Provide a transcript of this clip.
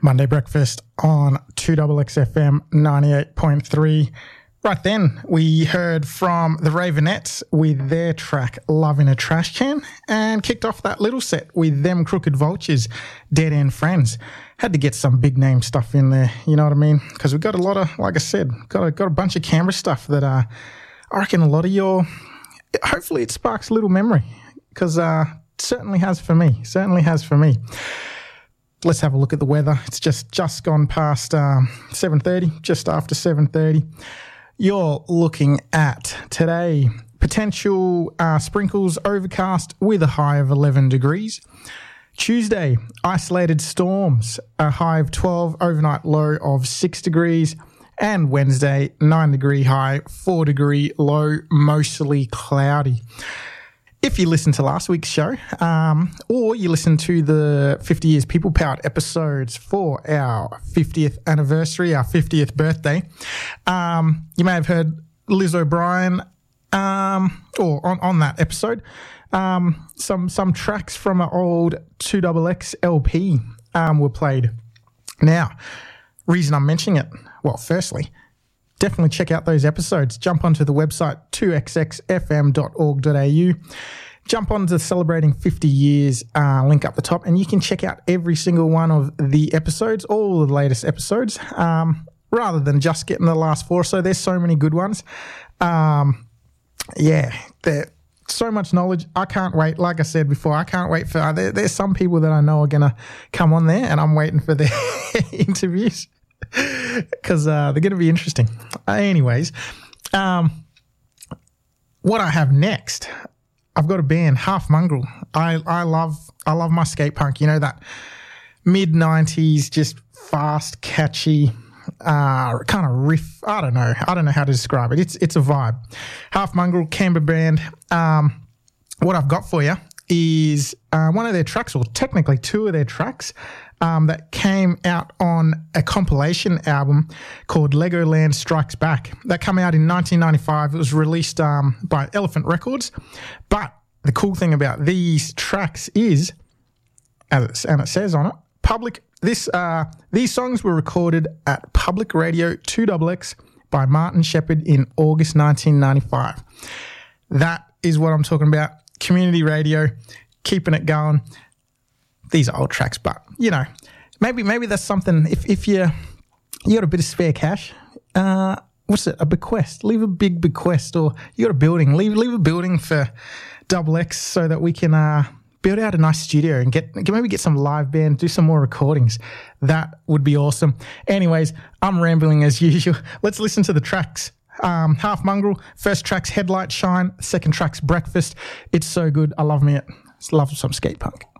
Monday Breakfast on 2XXFM 98.3. Right then, we heard from the Ravenettes with their track Love in a Trash Can and kicked off that little set with them Crooked Vultures, Dead End Friends. Had to get some big name stuff in there, you know what I mean? Because we got a lot of, like I said, got a bunch of Canberra stuff that I reckon a lot of your, hopefully it sparks a little memory because certainly has for me. Let's have a look at the weather. It's just gone past 7:30, just after 7:30. You're looking at today, potential sprinkles, overcast with a high of 11 degrees. Tuesday, isolated storms, a high of 12, overnight low of 6 degrees. And Wednesday, 9 degree high, 4 degree low, mostly cloudy. If you listened to last week's show, or you listened to the 50 Years People Powered episodes for our 50th anniversary, our 50th birthday, you may have heard Liz O'Brien, or on that episode, some tracks from an old 2XX LP were played. Now, reason I'm mentioning it, well, firstly, definitely check out those episodes. Jump onto the website 2xxfm.org.au. Jump onto the Celebrating 50 Years link up the top, and you can check out every single one of the episodes, all of the latest episodes, rather than just getting the last four. So there's so many good ones. There's so much knowledge. I can't wait. Like I said before, I can't wait for there's some people that I know are going to come on there, and I'm waiting for their interviews. Because they're going to be interesting. Anyways, what I have next, I've got a band, Half Mongrel. I love my skate punk. You know, that mid-90s, just fast, catchy, kind of riff. I don't know how to describe it. It's a vibe. Half Mongrel, Canberra band. What I've got for you is one of their tracks, or technically two of their tracks, that came out on a compilation album called Legoland Strikes Back. That came out in 1995. It was released by Elephant Records. But the cool thing about these tracks is, and it says on it, these songs were recorded at Public Radio 2XX by Martin Shepherd in August 1995. That is what I'm talking about. Community radio, keeping it going. These are old tracks, but, you know, maybe that's something. If you got a bit of spare cash, what's it, a bequest? Leave a big bequest, or you got a building. Leave a building for XX so that we can build out a nice studio and maybe get some live band, do some more recordings. That would be awesome. Anyways, I'm rambling as usual. Let's listen to the tracks. Half Mongrel, first track's Headlight Shine, second track's Breakfast. It's so good. I love some skate punk.